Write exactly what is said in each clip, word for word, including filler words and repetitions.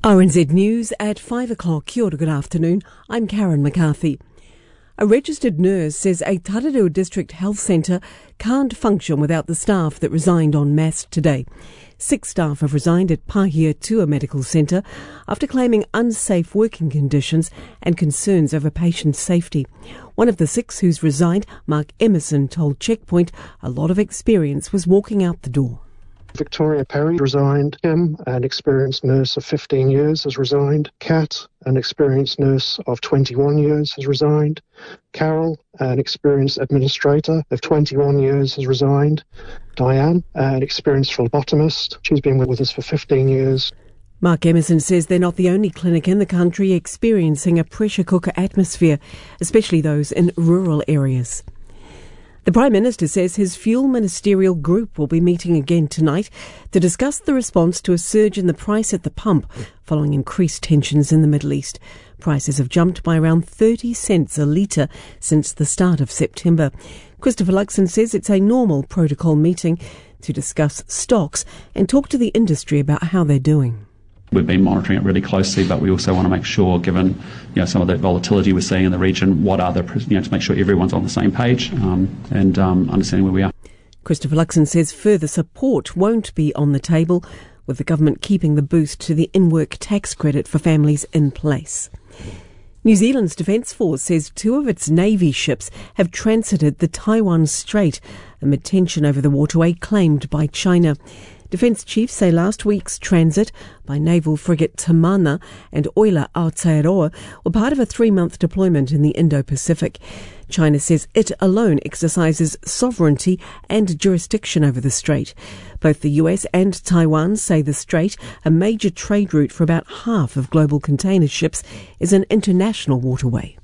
R N Z News at five o'clock. Kia ora, good afternoon. I'm Karen McCarthy. A registered nurse says a Tararua District Health Centre can't function without the staff that resigned en masse today. Six staff have resigned at Pahiatua Medical Centre after claiming unsafe working conditions and concerns over patient safety. One of the six who's resigned, Mark Emerson, told Checkpoint a lot of experience was walking out the door. Victoria Perry resigned. Kim, an experienced nurse of fifteen years, has resigned. Kat, an experienced nurse of twenty-one years, has resigned. Carol, an experienced administrator of twenty-one years, has resigned. Diane, an experienced phlebotomist. She's been with us for fifteen years. Mark Emerson says they're not the only clinic in the country experiencing a pressure cooker atmosphere, especially those in rural areas. The Prime Minister says his fuel ministerial group will be meeting again tonight to discuss the response to a surge in the price at the pump following increased tensions in the Middle East. Prices have jumped by around thirty cents a litre since the start of September. Christopher Luxon says it's a normal protocol meeting to discuss stocks and talk to the industry about how they're doing. We've been monitoring it really closely, but we also want to make sure, given you know some of the volatility we're seeing in the region, what are the you know to make sure everyone's on the same page um, and um, understanding where we are. Christopher Luxon says further support won't be on the table, with the government keeping the boost to the in-work tax credit for families in place. New Zealand's Defence Force says two of its Navy ships have transited the Taiwan Strait amid tension over the waterway claimed by China. Defence chiefs say last week's transit by naval frigate Tamana and oiler Aotearoa were part of a three-month deployment in the Indo-Pacific. China says it alone exercises sovereignty and jurisdiction over the strait. Both the U S and Taiwan say the strait, a major trade route for about half of global container ships, is an international waterway.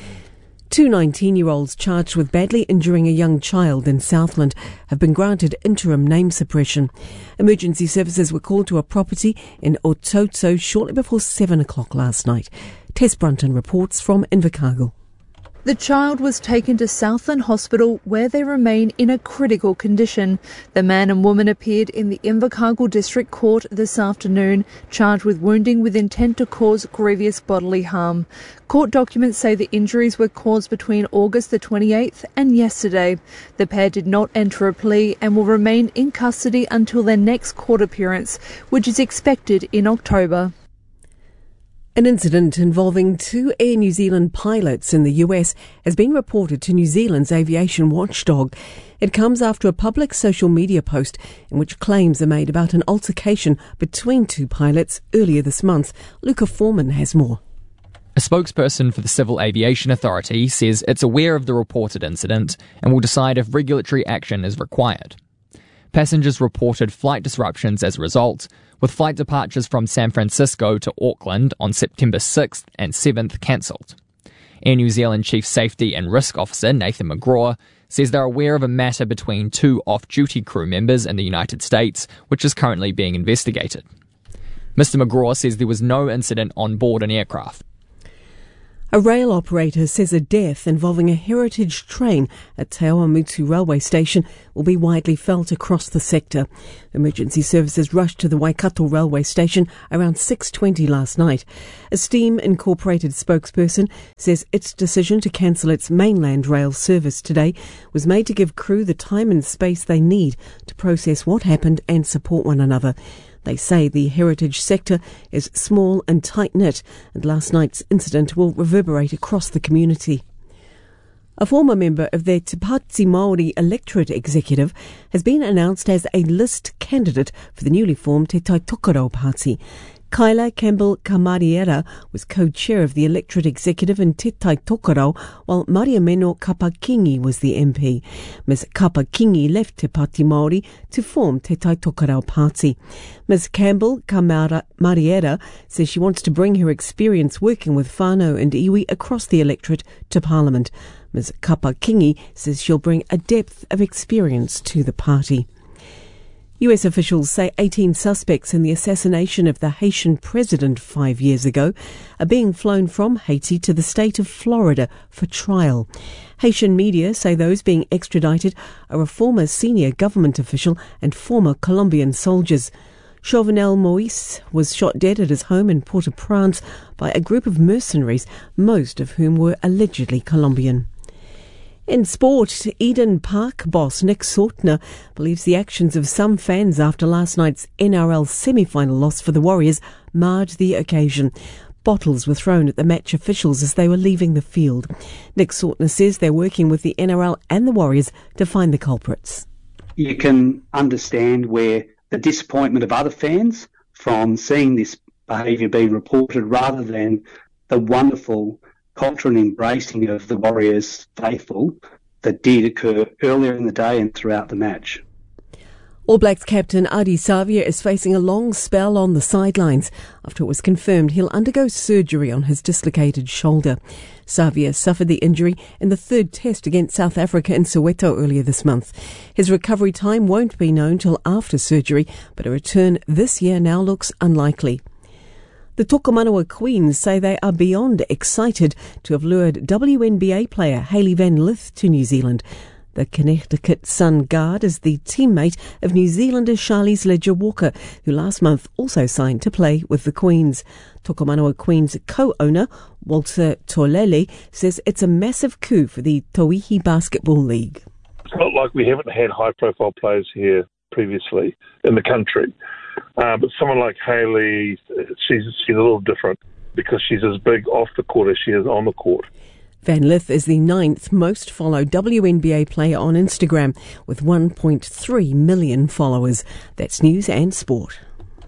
Two nineteen-year-olds charged with badly injuring a young child in Southland have been granted interim name suppression. Emergency services were called to a property in Ototo shortly before seven o'clock last night. Tess Brunton reports from Invercargill. The child was taken to Southland Hospital where they remain in a critical condition. The man and woman appeared in the Invercargill District Court this afternoon, charged with wounding with intent to cause grievous bodily harm. Court documents say the injuries were caused between August the twenty-eighth and yesterday. The pair did not enter a plea and will remain in custody until their next court appearance, which is expected in October. An incident involving two Air New Zealand pilots in the U S has been reported to New Zealand's aviation watchdog. It comes after a public social media post in which claims are made about an altercation between two pilots earlier this month. Luca Foreman has more. A spokesperson for the Civil Aviation Authority says it's aware of the reported incident and will decide if regulatory action is required. Passengers reported flight disruptions as a result, with flight departures from San Francisco to Auckland on September sixth and seventh cancelled. Air New Zealand Chief Safety and Risk Officer Nathan McGraw says they're aware of a matter between two off-duty crew members in the United States, which is currently being investigated. Mister McGraw says there was no incident on board an aircraft. A rail operator says a death involving a heritage train at Te Awamutu railway station will be widely felt across the sector. Emergency services rushed to the Waikato railway station around six twenty last night. A Steam Incorporated spokesperson says its decision to cancel its mainland rail service today was made to give crew the time and space they need to process what happened and support one another. They say the heritage sector is small and tight-knit, and last night's incident will reverberate across the community. A former member of the Te Pāti Māori electorate executive has been announced as a list candidate for the newly formed Te Tai Tokerau Party. Kyla Campbell-Kamariera was co-chair of the electorate executive in Te Tai Tokerau, while Mariameno Kapakingi was the M P. Miz Kapakingi left Te Pāti Māori to form Te Tai Tokerau Party. Miz Campbell-Kamariera says she wants to bring her experience working with whānau and iwi across the electorate to Parliament. Miz Kapakingi says she'll bring a depth of experience to the party. U S officials say eighteen suspects in the assassination of the Haitian president five years ago are being flown from Haiti to the state of Florida for trial. Haitian media say those being extradited are a former senior government official and former Colombian soldiers. Jovenel Moïse was shot dead at his home in Port-au-Prince by a group of mercenaries, most of whom were allegedly Colombian. In sport, Eden Park boss Nick Sautner believes the actions of some fans after last night's N R L semi-final loss for the Warriors marred the occasion. Bottles were thrown at the match officials as they were leaving the field. Nick Sautner says they're working with the N R L and the Warriors to find the culprits. You can understand where the disappointment of other fans from seeing this behaviour being reported rather than the wonderful culture and embracing of the Warriors faithful that did occur earlier in the day and throughout the match. All Blacks captain Ardie Savea is facing a long spell on the sidelines after it was confirmed he'll undergo surgery on his dislocated shoulder. Savea suffered the injury in the third test against South Africa in Soweto earlier this month. His recovery time won't be known till after surgery, but a return this year now looks unlikely. The Tokomanawa Queens say they are beyond excited to have lured W N B A player Hayley Van Lith to New Zealand. The Connecticut Sun guard is the teammate of New Zealander Charlize Ledger-Walker, who last month also signed to play with the Queens. Tokomanawa Queens co-owner Walter Tolele says it's a massive coup for the Tauihi Basketball League. It's not like we haven't had high-profile players here previously in the country. Uh, but someone like Hayley, she's, she's a little different because she's as big off the court as she is on the court. Van Lith is the ninth most followed W N B A player on Instagram with one point three million followers. That's news and sport.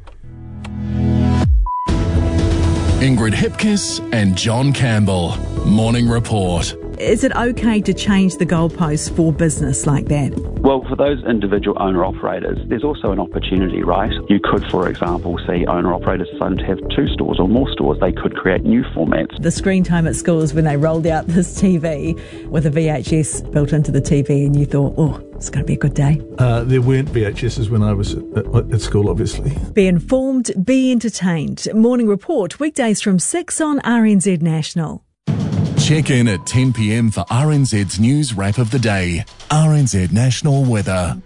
Ingrid Hipkiss and John Campbell. Morning Report. Is it okay to change the goalposts for business like that? Well, for those individual owner-operators, there's also an opportunity, right? You could, for example, see owner-operators deciding to have two stores or more stores. They could create new formats. The screen time at school is when they rolled out this T V with a V H S built into the T V and you thought, oh, it's going to be a good day. Uh, there weren't V H Ses when I was at, at school, obviously. Be informed, be entertained. Morning Report, weekdays from six on R N Z National. Check in at ten p.m. for R N Z's news wrap of the day. R N Z National Weather.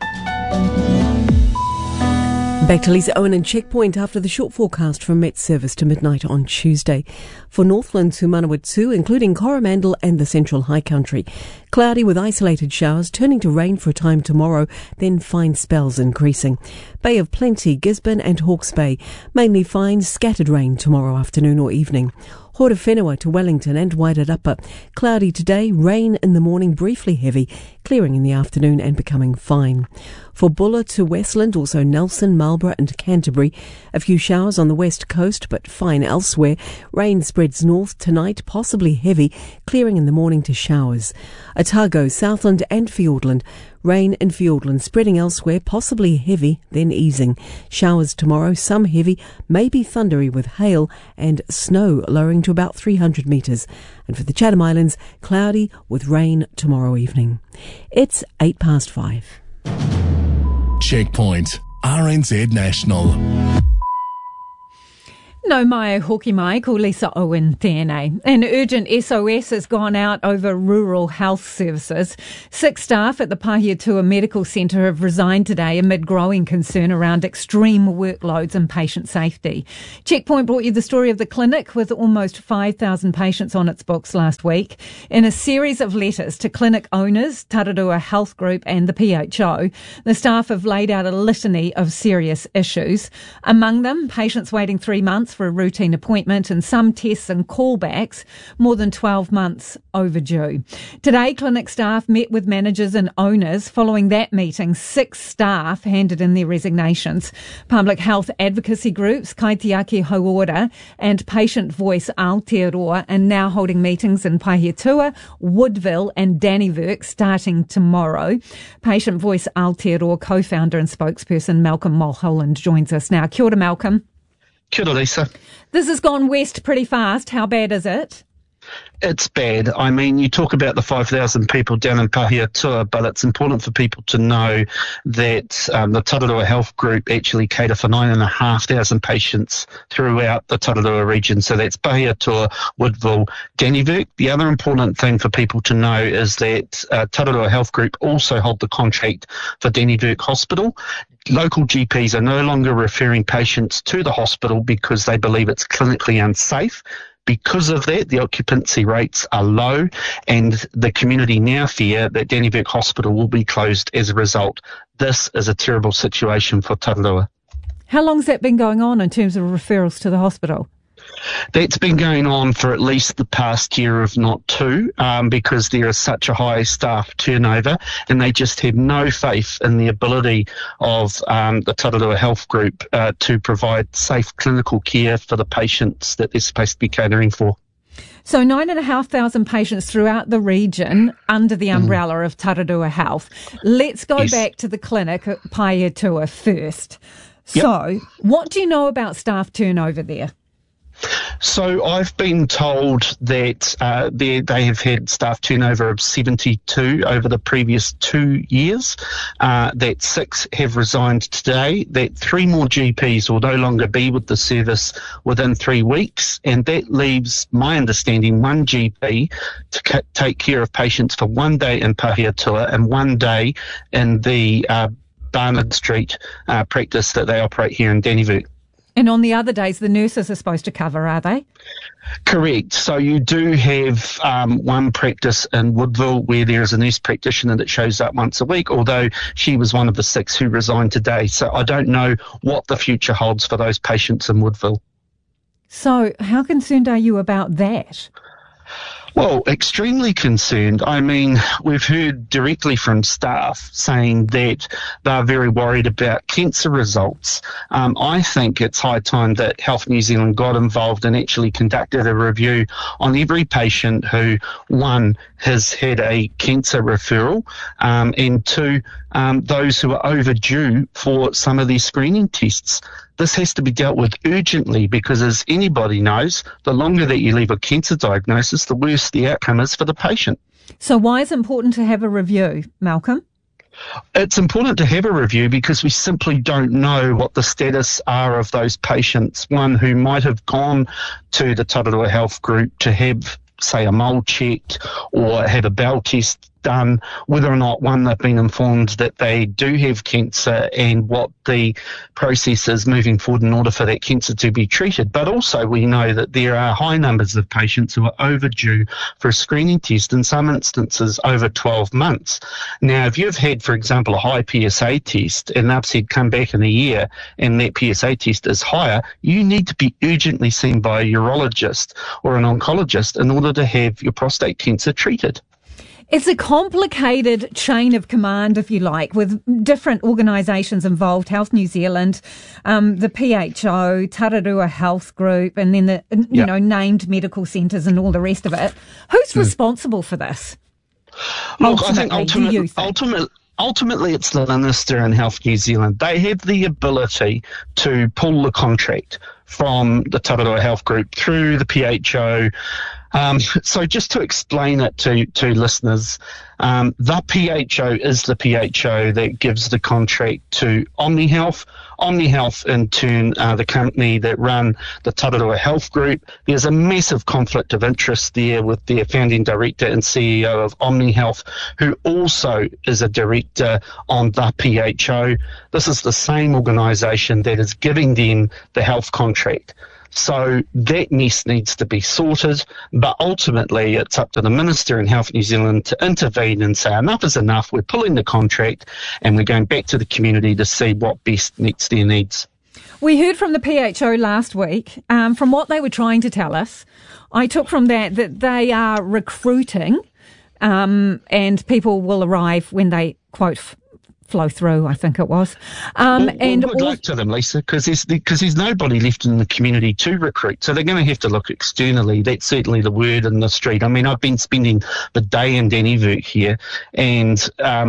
Back to Lisa Owen and Checkpoint after the short forecast from Met Service to midnight on Tuesday. For Northland to Manawatu, including Coromandel and the Central High Country. Cloudy with isolated showers, turning to rain for a time tomorrow, then fine spells increasing. Bay of Plenty, Gisborne and Hawke's Bay. Mainly fine, scattered rain tomorrow afternoon or evening. Horowhenua to Wellington and Wairarapa. Cloudy today, rain in the morning, briefly heavy, clearing in the afternoon and becoming fine. For Buller to Westland, also Nelson, Marlborough and Canterbury. A few showers on the west coast, but fine elsewhere. Rain spreads north tonight, possibly heavy, clearing in the morning to showers. Otago, Southland and Fiordland. Rain in Fiordland, spreading elsewhere, possibly heavy, then easing. Showers tomorrow, some heavy, maybe thundery with hail and snow lowering to about three hundred metres. And for the Chatham Islands, cloudy with rain tomorrow evening. It's eight past five. Checkpoint, R N Z National. No mai hoki mai ko Lisa Owen tēnei. An urgent S O S has gone out over rural health services. Six staff at the Pahiatua Medical Centre have resigned today amid growing concern around extreme workloads and patient safety. Checkpoint brought you the story of the clinic with almost five thousand patients on its books last week. In a series of letters to clinic owners, Tararua Health Group and the P H O, the staff have laid out a litany of serious issues. Among them, patients waiting three months for a routine appointment and some tests and callbacks more than twelve months overdue. Today, clinic staff met with managers and owners. Following that meeting, six staff handed in their resignations. Public health advocacy groups, Kaitiaki Hauora and Patient Voice Aotearoa, are now holding meetings in Pahiatua, Woodville and Dannevirke starting tomorrow. Patient Voice Aotearoa co-founder and spokesperson Malcolm Mulholland joins us now. Kia ora, Malcolm. Kia ora, Lisa. This has gone west pretty fast. How bad is it? It's bad. I mean, you talk about the five thousand people down in Pahiatua, but it's important for people to know that um, the Tararua Health Group actually cater for nine thousand five hundred patients throughout the Tararua region. So that's Pahiatua, Woodville, Dannevirke. The other important thing for people to know is that uh, Tararua Health Group also hold the contract for Dannevirke Hospital. Local G Ps are no longer referring patients to the hospital because they believe it's clinically unsafe. Because of that, the occupancy rates are low, and the community now fear that Dannevirke Hospital will be closed as a result. This is a terrible situation for Tararua. How long's that been going on in terms of referrals to the hospital? That's been going on for at least the past year, if not two, um, because there is such a high staff turnover, and they just have no faith in the ability of um, the Tararua Health Group uh, to provide safe clinical care for the patients that they're supposed to be catering for. So nine and a half thousand patients throughout the region under the umbrella mm. of Tararua Health. Let's go yes. back to the clinic at Pahiatua first. Yep. So what do you know about staff turnover there? So I've been told that uh, they, they have had staff turnover of seventy-two over the previous two years, uh, that six have resigned today, that three more G Ps will no longer be with the service within three weeks, and that leaves, my understanding, one G P to c- take care of patients for one day in Pahiatua and one day in the uh, Barnard Street uh, practice that they operate here in Dannevirke. And on the other days, the nurses are supposed to cover, are they? Correct. So you do have um, one practice in Woodville where there is a nurse practitioner that shows up once a week, although she was one of the six who resigned today. So I don't know what the future holds for those patients in Woodville. So how concerned are you about that? Well, extremely concerned. I mean, we've heard directly from staff saying that they're very worried about cancer results. Um, I think it's high time that Health New Zealand got involved and actually conducted a review on every patient who, one, has had a cancer referral, um, and two, um, those who are overdue for some of these screening tests. This has to be dealt with urgently because, as anybody knows, the longer that you leave a cancer diagnosis, the worse the outcome is for the patient. So why is it important to have a review, Malcolm? It's important to have a review because we simply don't know what the status are of those patients, one who might have gone to the Tararua Health Group to have, say, a mole checked or have a bowel test done, whether or not, one, they've been informed that they do have cancer and what the process is moving forward in order for that cancer to be treated. But also we know that there are high numbers of patients who are overdue for a screening test, in some instances over twelve months. Now, if you've had, for example, a high P S A test and they've said come back in a year and that P S A test is higher, you need to be urgently seen by a urologist or an oncologist in order to have your prostate cancer treated. It's a complicated chain of command, if you like, with different organisations involved, Health New Zealand, um, the P H O, Tararua Health Group, and then the you yep. know named medical centres and all the rest of it. Who's mm. responsible for this? Look, ultimately, I think ultimately, do you think? ultimately, ultimately it's the Minister and Health New Zealand. They have the ability to pull the contract from the Tararua Health Group through the P H O. Um, so just to explain it to, to listeners, um, the P H O is the P H O that gives the contract to OmniHealth. OmniHealth, in turn, are the company that run the Tararua Health Group. There's a massive conflict of interest there with their founding director and C E O of OmniHealth, who also is a director on the P H O. This is the same organisation that is giving them the health contract. So that mess needs to be sorted, but ultimately it's up to the Minister and Health New Zealand to intervene and say enough is enough, we're pulling the contract and we're going back to the community to see what best meets their needs. We heard from the P H O last week. Um, from what they were trying to tell us, I took from that that they are recruiting um, and people will arrive when they, quote, flow through, I think it was. Um, well, and well, good luck to them, Lisa, because there's, because there's nobody left in the community to recruit. So they're going to have to look externally. That's certainly the word in the street. I mean, I've been spending the day in Dannevirke here, and um,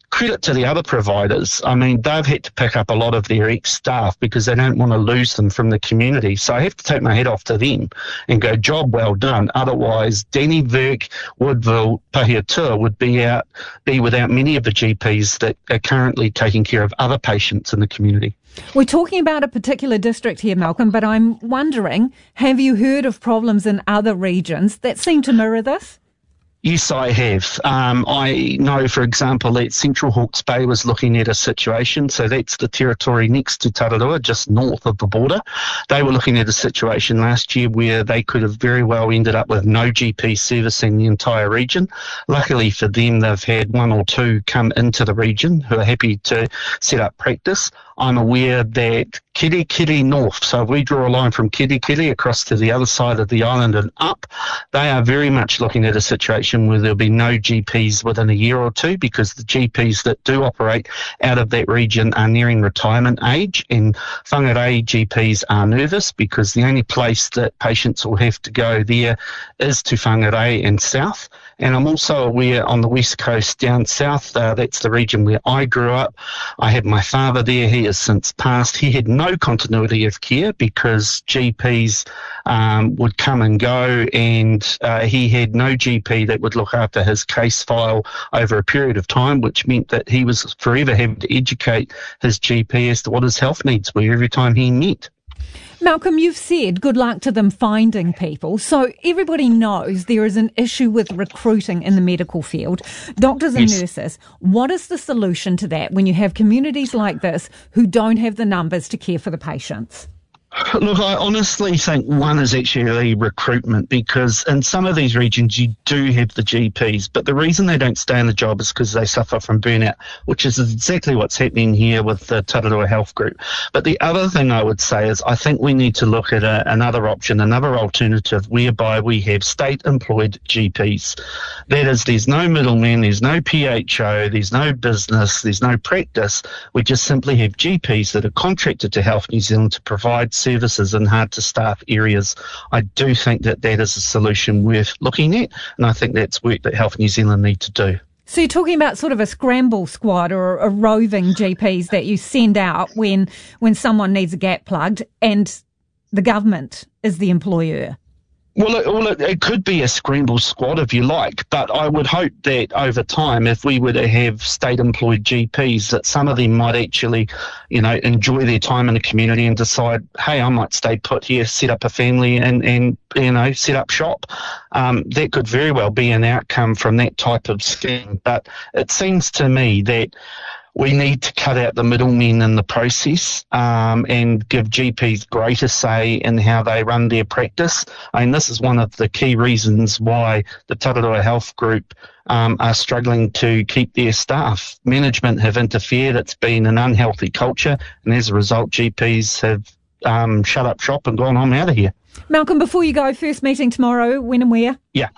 credit to the other providers. I mean, they've had to pick up a lot of their ex-staff because they don't want to lose them from the community. So I have to take my hat off to them and go, job well done. Otherwise, Danny, Virk, Woodville, Pahiatua would be out, be without many of the G Ps that are currently taking care of other patients in the community. We're talking about a particular district here, Malcolm, but I'm wondering, have you heard of problems in other regions that seem to mirror this? Yes, I have. Um, I know, for example, that Central Hawke's Bay was looking at a situation, so that's the territory next to Tararua, just north of the border. They were looking at a situation last year where they could have very well ended up with no G P servicing the entire region. Luckily for them, they've had one or two come into the region who are happy to set up practice. I'm aware that Kirikiri North, so if we draw a line from Kirikiri across to the other side of the island and up, they are very much looking at a situation where there'll be no G Ps within a year or two, because the G Ps that do operate out of that region are nearing retirement age, and Whangarei G Ps are nervous because the only place that patients will have to go there is to Whangarei and south. And I'm also aware on the west coast down south, uh, that's the region where I grew up. I had my father there. He has since passed. He had no continuity of care because G Ps um, would come and go, and uh, he had no G P that would look after his case file over a period of time, which meant that he was forever having to educate his G P as to what his health needs were every time he met. Malcolm, you've said good luck to them finding people. So everybody knows there is an issue with recruiting in the medical field. Doctors and yes. nurses, what is the solution to that when you have communities like this who don't have the numbers to care for the patients? Look, I honestly think one is actually recruitment, because in some of these regions you do have the G Ps, but the reason they don't stay in the job is because they suffer from burnout, which is exactly what's happening here with the Tararua Health Group. But the other thing I would say is I think we need to look at a, another option, another alternative whereby we have state-employed G Ps. That is, there's no middleman, there's no P H O, there's no business, there's no practice. We just simply have G Ps that are contracted to Health New Zealand to provide services in hard-to-staff areas. I do think that that is a solution worth looking at, and I think that's work that Health New Zealand need to do. So you're talking about sort of a scramble squad or a roving G Ps that you send out when when someone needs a gap plugged, and the government is the employer. Well, it, well it, it could be a scramble squad if you like, but I would hope that over time, if we were to have state-employed G Ps, that some of them might actually, you know, enjoy their time in the community and decide, hey, I might stay put here, set up a family and, and you know, set up shop. Um, that could very well be an outcome from that type of scheme. But it seems to me that we need to cut out the middlemen in the process um, and give G Ps greater say in how they run their practice. I mean, this is one of the key reasons why the Tararua Health Group um, are struggling to keep their staff. Management have interfered. It's been an unhealthy culture, and as a result, G Ps have um, shut up shop and gone, I'm out of here. Malcolm, before you go, first meeting tomorrow, when and where? Yeah.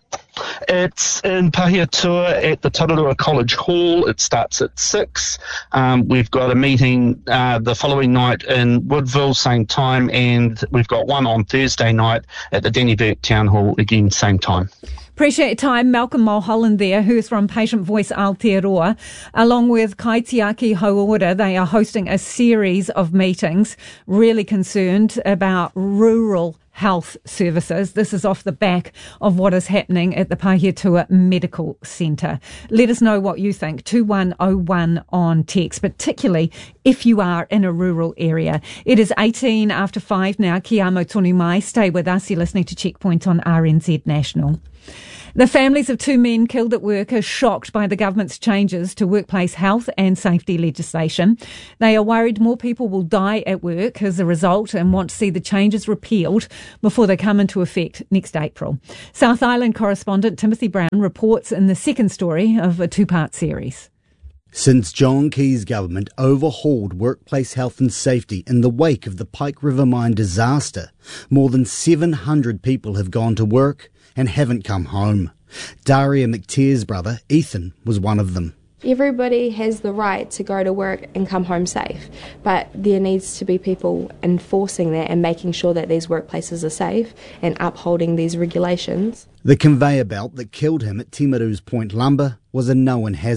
It's in Pahiatua at the Tararua College Hall. It starts at six. Um, we've got a meeting uh, the following night in Woodville, same time, and we've got one on Thursday night at the Danny Virk Town Hall, again, same time. Appreciate your time. Malcolm Mulholland there, who's from Patient Voice Aotearoa, along with Kaitiaki Hauora. They are hosting a series of meetings, really concerned about rural health services. This is off the back of what is happening at the Pahiatua Medical Centre. Let us know what you think. two one oh one on text, particularly if you are in a rural area. It is eighteen after five now. Ki amo tonu mai. Stay with us. You're listening to Checkpoint on R N Z National. The families of two men killed at work are shocked by the government's changes to workplace health and safety legislation. They are worried more people will die at work as a result and want to see the changes repealed before they come into effect next April. South Island correspondent Timothy Brown reports in the second story of a two-part series. Since John Key's government overhauled workplace health and safety in the wake of the Pike River mine disaster, more than seven hundred people have gone to work and haven't come home. Daria McTeer's brother, Ethan, was one of them. Everybody has the right to go to work and come home safe, but there needs to be people enforcing that and making sure that these workplaces are safe and upholding these regulations. The conveyor belt that killed him at Timaru's Point Lumber was a known hazard.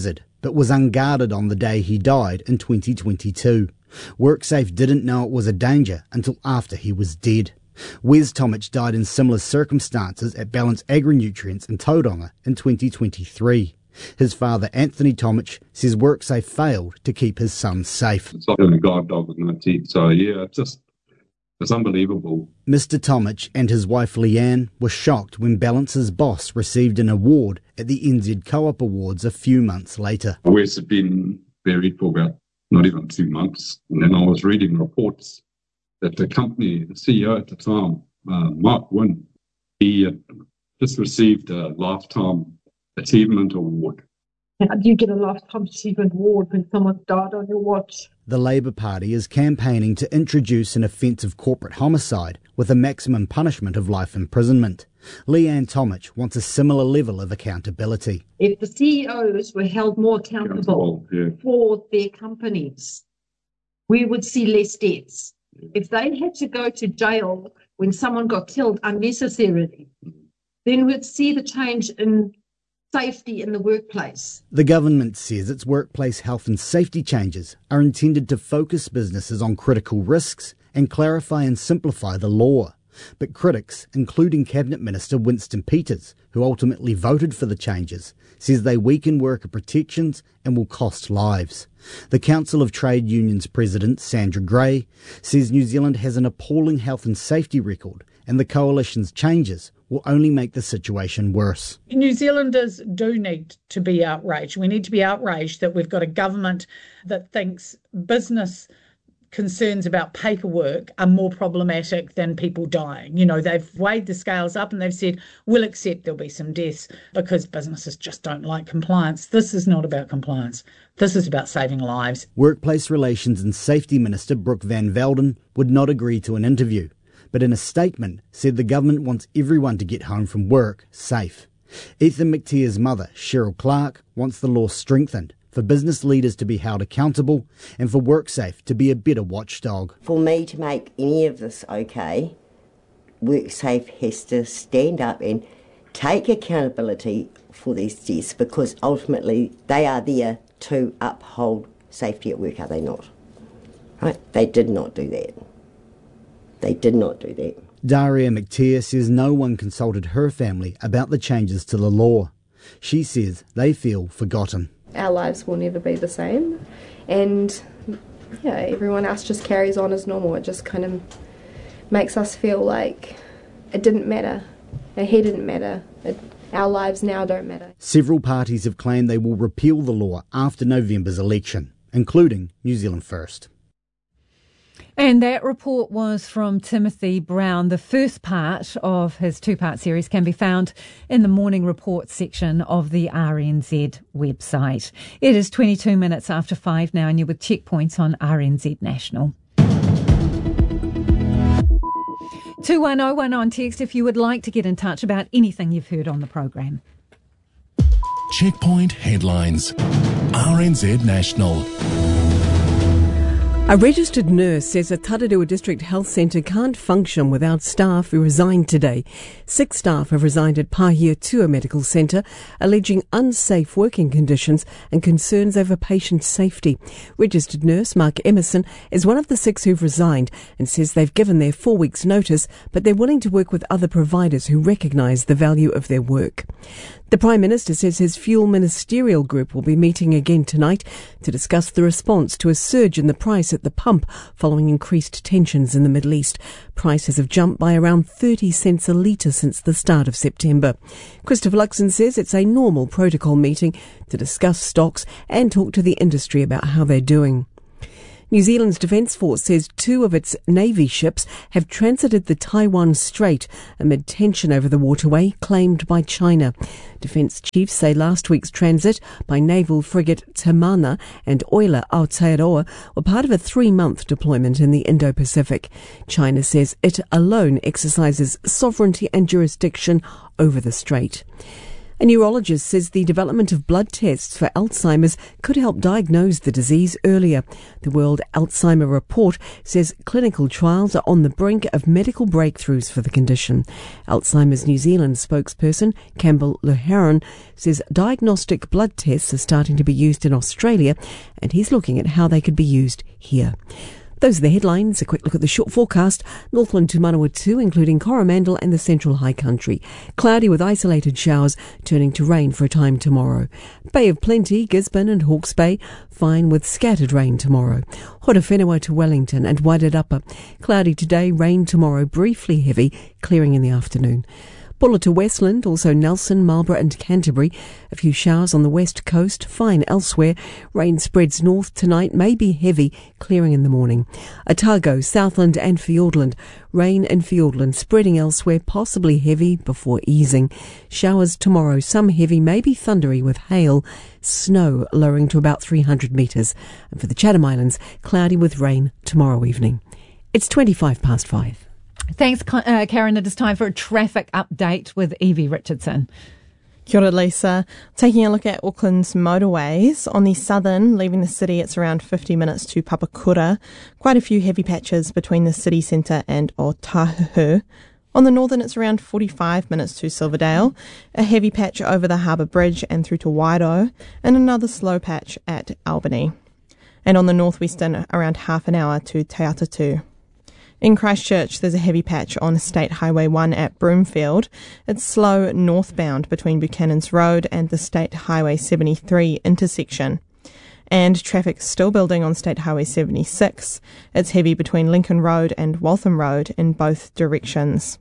but was unguarded on the day he died in twenty twenty-two. WorkSafe didn't know it was a danger until after he was dead. Wes Tomich died in similar circumstances at Balance Agri-Nutrients in Tauranga in twenty twenty-three. His father, Anthony Tomich, says WorkSafe failed to keep his son safe. It's like having a guide dog with no teeth. So, yeah, it's just, it's unbelievable. Mister Tomich and his wife Leanne were shocked when Balance's boss received an award at the N Z Co-op Awards a few months later. Wes had been buried for about not even two months. And then I was reading reports that the company, the C E O at the time, uh, Mark Wynn, he had just received a Lifetime Achievement Award. How do you get a Lifetime Achievement Award when someone died on your watch? The Labour Party is campaigning to introduce an offence of corporate homicide with a maximum punishment of life imprisonment. Leanne Tomich wants a similar level of accountability. If the C E Os were held more accountable, accountable yeah. for their companies, we would see less deaths. Yeah. If they had to go to jail when someone got killed unnecessarily, then we'd see the change in safety in the workplace. The government says its workplace health and safety changes are intended to focus businesses on critical risks and clarify and simplify the law. But critics, including Cabinet Minister Winston Peters, who ultimately voted for the changes, says they weaken worker protections and will cost lives. The Council of Trade Unions President, Sandra Gray, says New Zealand has an appalling health and safety record, and the coalition's changes will only make the situation worse. New Zealanders do need to be outraged. We need to be outraged that we've got a government that thinks business concerns about paperwork are more problematic than people dying. You know, they've weighed the scales up and they've said, we'll accept there'll be some deaths because businesses just don't like compliance. This is not about compliance. This is about saving lives. Workplace Relations and Safety Minister Brooke Van Velden would not agree to an interview, but in a statement said the government wants everyone to get home from work safe. Ethan McTeer's mother, Cheryl Clark, wants the law strengthened for business leaders to be held accountable and for WorkSafe to be a better watchdog. For me to make any of this okay, WorkSafe has to stand up and take accountability for these deaths because ultimately they are there to uphold safety at work, are they not? Right? They did not do that. They did not do that. Daria McTeer says no one consulted her family about the changes to the law. She says they feel forgotten. Our lives will never be the same, and yeah, everyone else just carries on as normal. It just kind of makes us feel like it didn't matter, and he didn't matter. It, our lives now don't matter. Several parties have claimed they will repeal the law after November's election, including New Zealand First. And that report was from Timothy Brown. The first part of his two-part series can be found in the Morning Report section of the R N Z website. It is twenty-two minutes after five now, and you're with Checkpoints on R N Z National. two one oh one on text if you would like to get in touch about anything you've heard on the program. Checkpoint headlines. R N Z National. A registered nurse says a Tararua District Health Centre can't function without staff who resigned today. Six staff have resigned at Pahiatua Medical Centre, alleging unsafe working conditions and concerns over patient safety. Registered nurse Mark Emerson is one of the six who've resigned and says they've given their four weeks' notice, but they're willing to work with other providers who recognise the value of their work. The Prime Minister says his fuel ministerial group will be meeting again tonight to discuss the response to a surge in the price at the pump following increased tensions in the Middle East. Prices have jumped by around thirty cents a litre since the start of September. Christopher Luxon says it's a normal protocol meeting to discuss stocks and talk to the industry about how they're doing. New Zealand's Defence Force says two of its Navy ships have transited the Taiwan Strait amid tension over the waterway claimed by China. Defence chiefs say last week's transit by naval frigate Tamana and oiler Aotearoa were part of a three-month deployment in the Indo-Pacific. China says it alone exercises sovereignty and jurisdiction over the strait. A neurologist says the development of blood tests for Alzheimer's could help diagnose the disease earlier. The World Alzheimer Report says clinical trials are on the brink of medical breakthroughs for the condition. Alzheimer's New Zealand spokesperson Campbell Luharan says diagnostic blood tests are starting to be used in Australia, and he's looking at how they could be used here. Those are the headlines. A quick look at the short forecast. Northland to Manawatu, including Coromandel and the Central High Country. Cloudy with isolated showers, turning to rain for a time tomorrow. Bay of Plenty, Gisborne and Hawke's Bay, fine with scattered rain tomorrow. Horowhenua to Wellington and Wairarapa. Cloudy today, rain tomorrow, briefly heavy, clearing in the afternoon. Bulla to Westland, also Nelson, Marlborough and Canterbury. A few showers on the west coast, fine elsewhere. Rain spreads north tonight, may be heavy, clearing in the morning. Otago, Southland and Fiordland. Rain in Fiordland, spreading elsewhere, possibly heavy before easing. Showers tomorrow, some heavy, maybe thundery with hail. Snow lowering to about three hundred metres. And for the Chatham Islands, cloudy with rain tomorrow evening. It's twenty-five past five. Thanks, uh, Karen. It is time for a traffic update with Evie Richardson. Kia ora, Lisa. Taking a look at Auckland's motorways. On the southern, leaving the city, it's around fifty minutes to Papakura. Quite a few heavy patches between the city centre and Otahuhu. On the northern, it's around forty-five minutes to Silverdale. A heavy patch over the Harbour Bridge and through to Waido. And another slow patch at Albany. And on the northwestern, around half an hour to Te Atatu. In Christchurch, there's a heavy patch on State Highway one at Broomfield. It's slow northbound between Buchanan's Road and the State Highway seventy-three intersection. And traffic's still building on State Highway seventy-six. It's heavy between Lincoln Road and Waltham Road in both directions.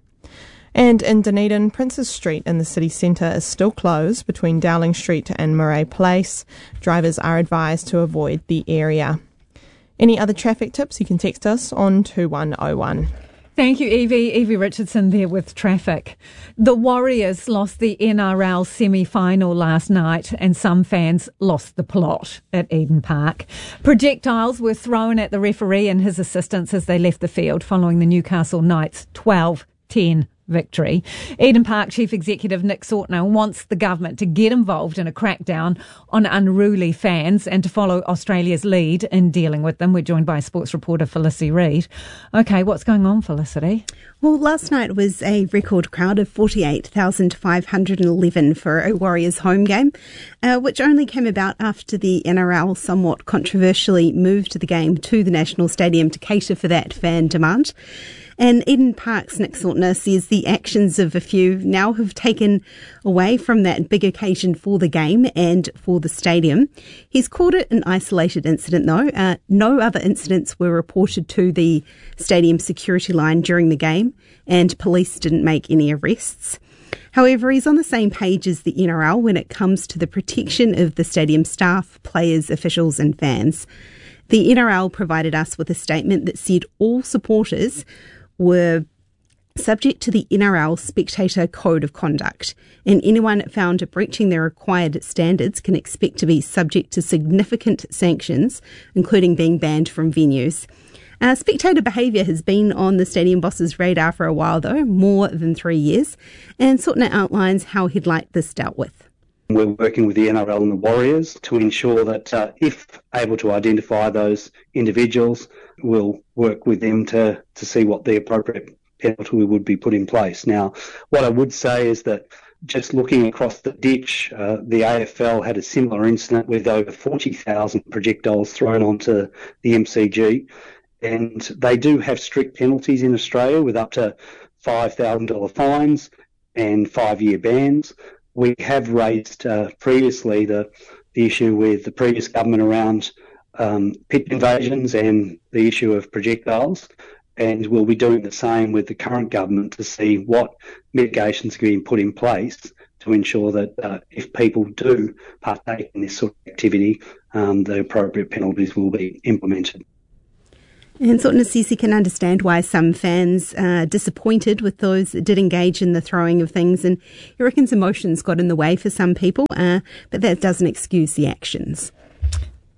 And in Dunedin, Princes Street in the city centre is still closed between Dowling Street and Murray Place. Drivers are advised to avoid the area. Any other traffic tips, you can text us on two one oh one. Thank you, Evie. Evie Richardson there with traffic. The Warriors lost the N R L semi-final last night and some fans lost the plot at Eden Park. Projectiles were thrown at the referee and his assistants as they left the field following the Newcastle Knights twelve ten victory. Eden Park Chief Executive Nick Sautner wants the government to get involved in a crackdown on unruly fans and to follow Australia's lead in dealing with them. We're joined by sports reporter Felicity Reid. Okay, what's going on, Felicity? Well, last night was a record crowd of forty-eight thousand five hundred eleven for a Warriors home game, uh, which only came about after the N R L somewhat controversially moved the game to the National Stadium to cater for that fan demand. And Eden Park's Nick Sautner says the actions of a few now have taken away from that big occasion for the game and for the stadium. He's called it an isolated incident, though. Uh, no other incidents were reported to the stadium security line during the game, and police didn't make any arrests. However, he's on the same page as the N R L when it comes to the protection of the stadium staff, players, officials and fans. The N R L provided us with a statement that said all supporters were subject to the N R L Spectator Code of Conduct, and anyone found breaching their required standards can expect to be subject to significant sanctions, including being banned from venues. Uh, spectator behaviour has been on the stadium boss's radar for a while, though, more than three years, and Sautner outlines how he'd like this dealt with. We're working with the N R L and the Warriors to ensure that uh, if able to identify those individuals, we'll work with them to, to see what the appropriate penalty would be put in place. Now, what I would say is that just looking across the ditch, uh, the A F L had a similar incident with over forty thousand projectiles thrown onto the M C G, and they do have strict penalties in Australia with up to five thousand dollars fines and five-year bans. We have raised uh, previously the, the issue with the previous government around um, pit invasions and the issue of projectiles, and we'll be doing the same with the current government to see what mitigations can be put in place to ensure that uh, if people do partake in this sort of activity, um, the appropriate penalties will be implemented. And Sautner says he can understand why some fans are disappointed with those that did engage in the throwing of things, and he reckons emotions got in the way for some people, uh, but that doesn't excuse the actions.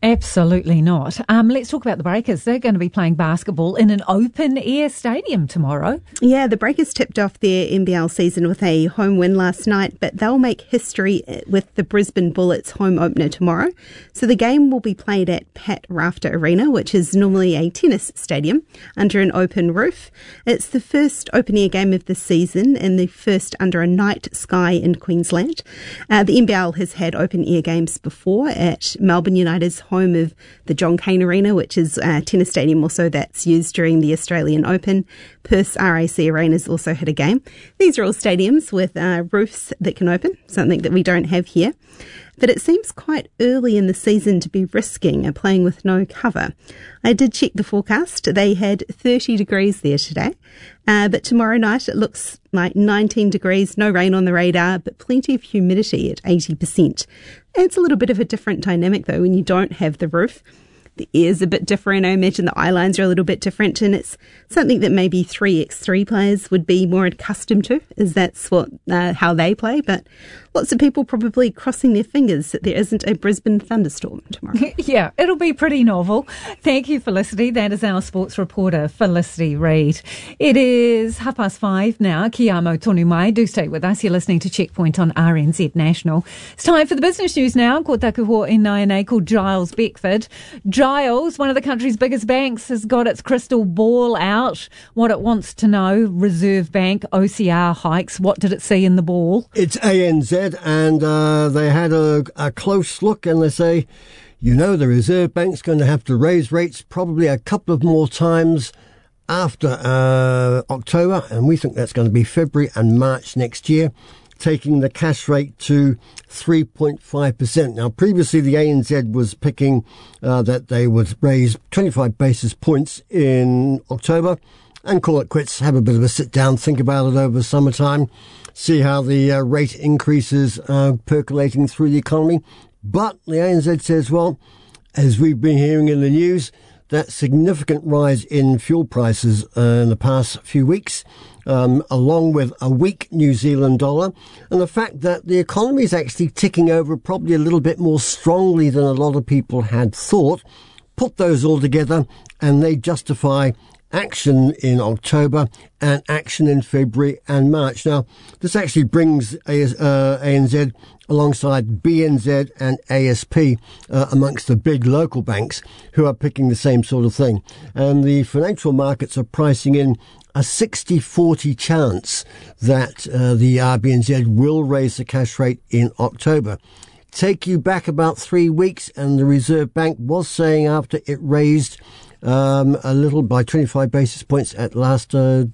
Absolutely not. Um, let's talk about the Breakers. They're going to be playing basketball in an open-air stadium tomorrow. Yeah, the Breakers tipped off their N B L season with a home win last night, but they'll make history with the Brisbane Bullets home opener tomorrow. So the game will be played at Pat Rafter Arena, which is normally a tennis stadium, under an open roof. It's the first open-air game of the season and the first under a night sky in Queensland. Uh, the N B L has had open-air games before at Melbourne United's home of the John Cain Arena, which is a tennis stadium also that's used during the Australian Open. Perth's R A C Arena's also had a game. These are all stadiums with uh, roofs that can open, something that we don't have here. But it seems quite early in the season to be risking playing with no cover. I did check the forecast. They had thirty degrees there today. Uh, but tomorrow night it looks like nineteen degrees, no rain on the radar, but plenty of humidity at eighty percent. It's a little bit of a different dynamic though when you don't have the roof. The air's a bit different. I imagine the eye lines are a little bit different, and it's something that maybe three by three players would be more accustomed to, as that's what uh, how they play. But lots of people probably crossing their fingers that there isn't a Brisbane thunderstorm tomorrow. Yeah, it'll be pretty novel. Thank you, Felicity. That is our sports reporter, Felicity Reid. It is half past five now. Kia amo tonu mai. Do stay with us. You're listening to Checkpoint on R N Z National. It's time for the business news now. Ko taku ho e nai nei called Giles Beckford. Giles, one of the country's biggest banks, has got its crystal ball out. What it wants to know, Reserve Bank, O C R hikes. What did it see in the ball? It's A N Z, and uh, they had a, a close look, and they say, you know, the Reserve Bank's going to have to raise rates probably a couple of more times after uh, October, and we think that's going to be February and March next year, taking the cash rate to three point five percent. Now, previously the A N Z was picking uh, that they would raise twenty-five basis points in October and call it quits, have a bit of a sit down, think about it over summertime, see how the uh, rate increases are percolating through the economy. But the A N Z says, well, as we've been hearing in the news, that significant rise in fuel prices uh, in the past few weeks, um, along with a weak New Zealand dollar, and the fact that the economy is actually ticking over probably a little bit more strongly than a lot of people had thought, put those all together and they justify action in October and action in February and March. Now, this actually brings uh, A N Z alongside B N Z and A S P uh, amongst the big local banks who are picking the same sort of thing. And the financial markets are pricing in a sixty forty chance that uh, the R B N Z will raise the cash rate in October. Take you back about three weeks and the Reserve Bank was saying after it raised um, a little by twenty-five basis points at last uh,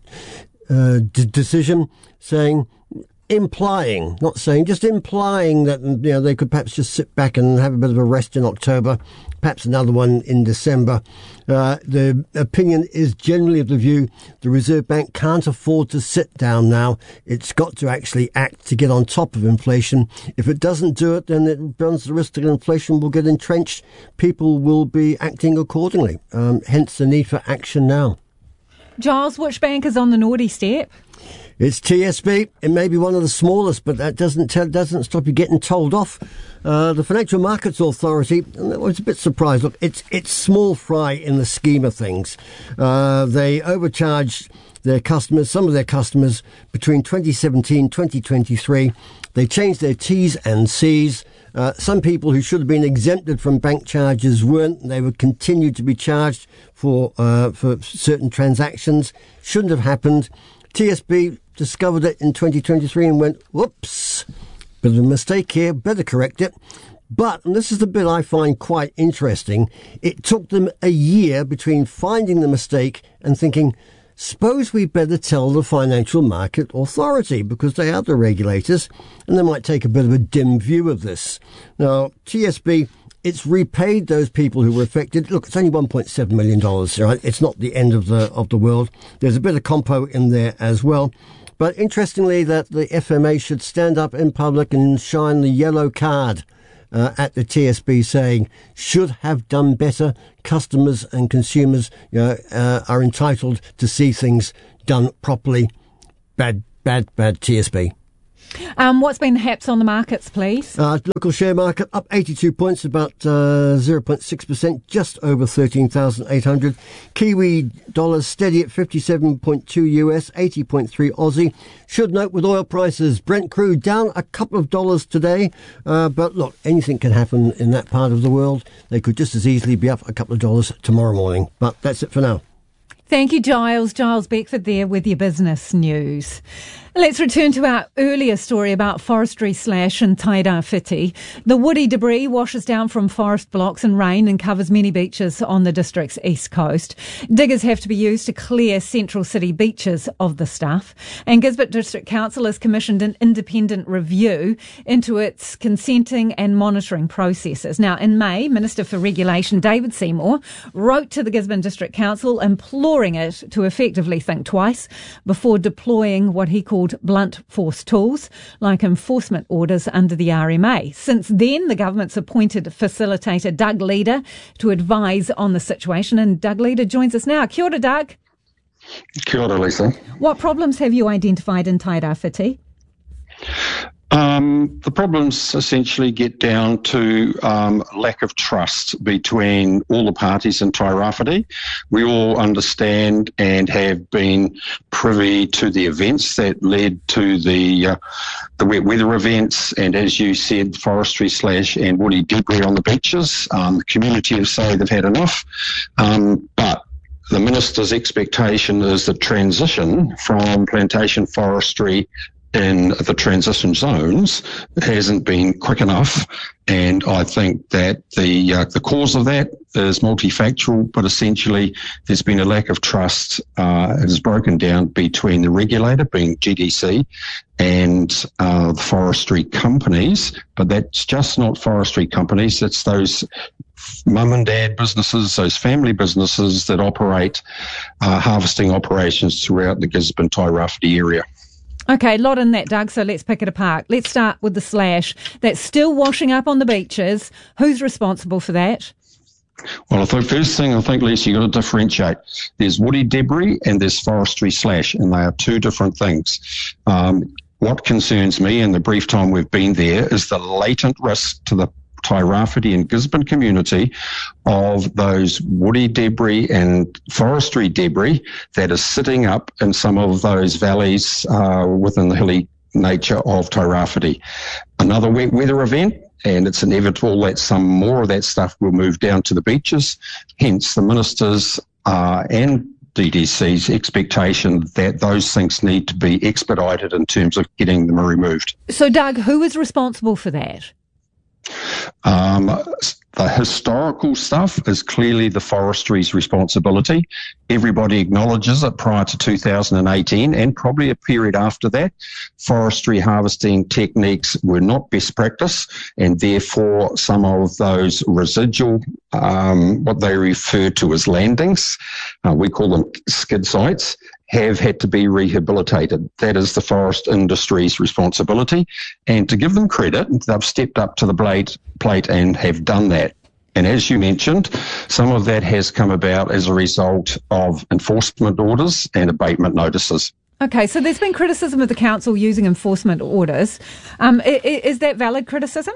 uh, d- decision, saying, implying, not saying, just implying that, you know, they could perhaps just sit back and have a bit of a rest in October, perhaps another one in December. Uh, the opinion is generally of the view the Reserve Bank can't afford to sit down now. It's got to actually act to get on top of inflation. If it doesn't do it, then it runs the risk that inflation will get entrenched. People will be acting accordingly. Um, hence the need for action now. Giles, which bank is on the naughty step? It's T S B. It may be one of the smallest, but that doesn't tell, doesn't stop you getting told off. Uh, the Financial Markets Authority, I was a bit surprised. Look, it's it's small fry in the scheme of things. Uh, they overcharged their customers, some of their customers, between twenty seventeen and twenty twenty-three. They changed their T's and C's. Uh, some people who should have been exempted from bank charges weren't. They would continue to be charged for uh, for certain transactions. Shouldn't have happened. T S B discovered it in twenty twenty-three and went, whoops, bit of a mistake here, better correct it. But, and this is the bit I find quite interesting, it took them a year between finding the mistake and thinking, suppose we better tell the Financial Market Authority, because they are the regulators, and they might take a bit of a dim view of this. Now, T S B, it's repaid those people who were affected. Look, it's only one point seven million dollars, right? It's not the end of the of the world. There's a bit of compo in there as well. But interestingly, that the F M A should stand up in public and shine the yellow card uh, at the T S B, saying, should have done better. Customers and consumers, you know, uh, are entitled to see things done properly. Bad, bad, bad T S B. Um, what's been the haps on the markets, please? Uh, local share market up eighty-two points, about uh, zero point six percent, just over thirteen thousand eight hundred. Kiwi dollars steady at fifty-seven point two U S, eighty point three Aussie. Should note with oil prices, Brent crude down a couple of dollars today. Uh, but look, anything can happen in that part of the world. They could just as easily be up a couple of dollars tomorrow morning. But that's it for now. Thank you, Giles. Giles Beckford there with your business news. Let's return to our earlier story about forestry slash in Tairāwhiti. The woody debris washes down from forest blocks in rain and covers many beaches on the district's east coast. Diggers have to be used to clear central city beaches of the stuff. And Gisborne District Council has commissioned an independent review into its consenting and monitoring processes. Now, in May, Minister for Regulation David Seymour wrote to the Gisborne District Council imploring it to effectively think twice before deploying what he called blunt force tools like enforcement orders under the R M A. Since then, the government's appointed facilitator Doug Leader to advise on the situation, and Doug Leader joins us now. Kia ora, Doug. Kia ora, Lisa. What problems have you identified in Tairāwhiti? Um, the problems essentially get down to um, lack of trust between all the parties in Tairāwhiti. We all understand and have been privy to the events that led to the uh, the wet weather events, and as you said, forestry slash and woody debris on the beaches. Um, the community have said they've had enough, um, but the Minister's expectation is the transition from plantation forestry in the transition zones hasn't been quick enough, and I think that the uh, the cause of that is multifactorial, but essentially there's been a lack of trust. Uh, it has broken down between the regulator, being G D C, and uh, the forestry companies, but that's just not forestry companies, it's those mum and dad businesses, those family businesses that operate uh, harvesting operations throughout the Gisborne Tairāwhiti area. Okay, a lot in that, Doug, so let's pick it apart. Let's start with the slash that's still washing up on the beaches. Who's responsible for that? Well, I think first thing, I think, Lisa, you've got to differentiate. There's woody debris and there's forestry slash, and they are two different things. Um, what concerns me in the brief time we've been there is the latent risk to the Tairāwhiti and Gisborne community of those woody debris and forestry debris that is sitting up in some of those valleys uh, within the hilly nature of Tairāwhiti. Another wet weather event, and it's inevitable that some more of that stuff will move down to the beaches. Hence, the ministers uh, and D D C's expectation that those things need to be expedited in terms of getting them removed. So, Doug, who is responsible for that? Um, the historical stuff is clearly the forestry's responsibility. Everybody acknowledges it prior to two thousand eighteen and probably a period after that. Forestry harvesting techniques were not best practice, and therefore some of those residual, um, what they refer to as landings, uh, we call them skid sites, have had to be rehabilitated. That is the forest industry's responsibility. And to give them credit, they've stepped up to the plate, plate and have done that. And as you mentioned, some of that has come about as a result of enforcement orders and abatement notices. Okay, so there's been criticism of the council using enforcement orders. Um, is that valid criticism?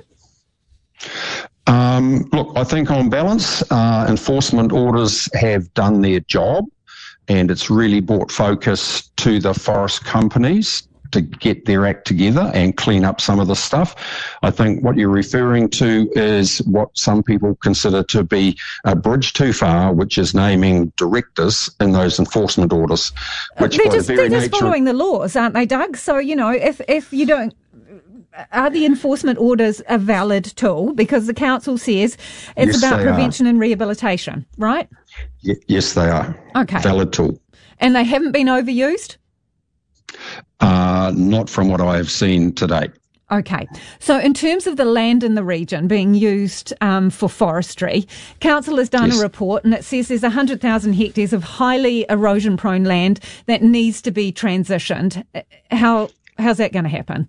Um, look, I think on balance, uh, enforcement orders have done their job, and it's really brought focus to the forest companies to get their act together and clean up some of the stuff. I think what you're referring to is what some people consider to be a bridge too far, which is naming directors in those enforcement orders. Which they're by just, the very they're just nature following the laws, aren't they, Doug? So, you know, if, if you don't... Are the enforcement orders a valid tool? Because the council says it's Yes, about they prevention and rehabilitation, right? Y- yes, they are. Okay. Valid tool. And they haven't been overused? Uh, not from what I have seen to date. Okay. So in terms of the land in the region being used um, for forestry, council has done Yes. a report and it says there's one hundred thousand hectares of highly erosion-prone land that needs to be transitioned. How How's that going to happen?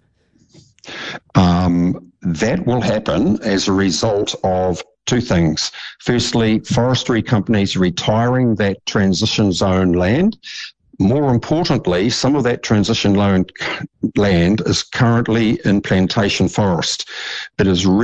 Um, that will happen as a result of two things. Firstly, forestry companies retiring that transition zone land. More importantly, some of that transition loan land is currently in plantation forest. It is